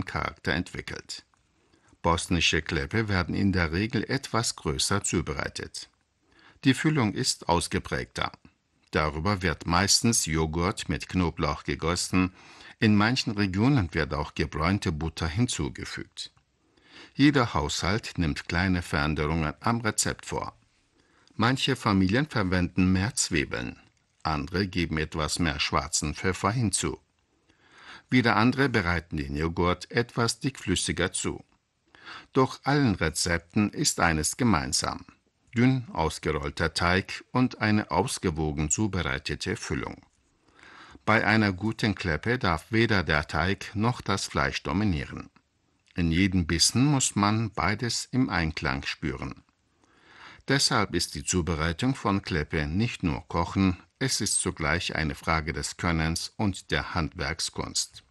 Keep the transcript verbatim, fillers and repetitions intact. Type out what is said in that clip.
Charakter entwickelt. Bosnische Kleppe werden in der Regel etwas größer zubereitet. Die Füllung ist ausgeprägter. Darüber wird meistens Joghurt mit Knoblauch gegossen, in manchen Regionen wird auch gebräunte Butter hinzugefügt. Jeder Haushalt nimmt kleine Veränderungen am Rezept vor. Manche Familien verwenden mehr Zwiebeln, andere geben etwas mehr schwarzen Pfeffer hinzu. Wieder andere bereiten den Joghurt etwas dickflüssiger zu. Doch allen Rezepten ist eines gemeinsam: dünn ausgerollter Teig und eine ausgewogen zubereitete Füllung. Bei einer guten Kleppe darf weder der Teig noch das Fleisch dominieren. In jedem Bissen muss man beides im Einklang spüren. Deshalb ist die Zubereitung von Kleppe nicht nur Kochen, es ist zugleich eine Frage des Könnens und der Handwerkskunst.